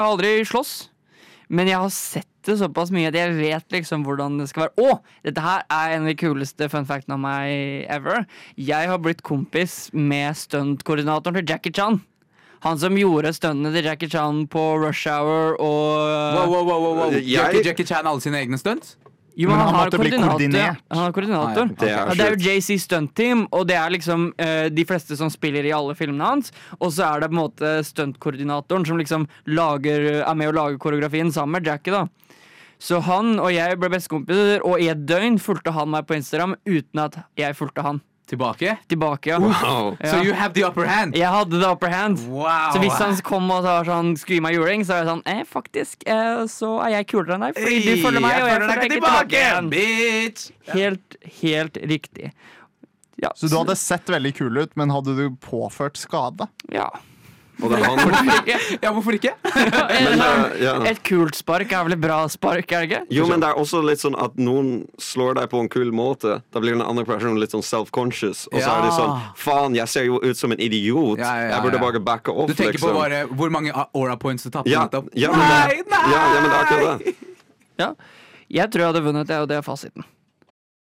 Jeg har aldri slåss, men jeg har sett det såpass mye at jeg vet liksom hvordan det skal være. Dette her er en av de kuleste fun factene av meg ever. Jeg har blitt kompis med stuntkoordinatoren til Jackie Chan. Han som gjorde stuntene til Jackie Chan på Rush Hour og... Wow. Jackie Chan alle sine egne stunts? Jo, men han har koordinert. Han har koordinator. Det er jo JC Stunt Team, og det er liksom de fleste som spiller i alle filmene hans. Og så er det på en måte stuntkoordinatoren som liksom er med å lage koreografien sammen med Jackie, da. Så han og jeg ble bestekompiser, og i et døgn fulgte han meg på Instagram uten at jeg fulgte han. Tilbake, ja. Wow. Ja. So you have the upper hand. Jeg hadde the upper hand. Wow. Så hvis han kom og sa sånn, skulle gi meg juling, så er jeg sånn, faktisk, så er jeg kulere enn deg, fordi du følger meg, og jeg følger deg ikke tilbake igjen. Bitch. Helt riktig. Ja, Så du hadde sett veldig kul ut, men hadde du påført skade? Ja. Og det er han. Ja, hvorfor ikke? Et kult spark er vel et bra spark, er det ikke? Jo, men det er også litt sånn at noen slår deg på en kul måte. Da blir den andre personen litt sånn self-conscious. Og så er det sånn, faen, jeg ser jo ut som en idiot. Jeg burde bare backe off, Du tenker liksom. på bare hvor mange aura points du tapte nettopp? Ja, men det er akkurat det. Ja. Jeg tror jeg hadde vunnet, og det er fasiten.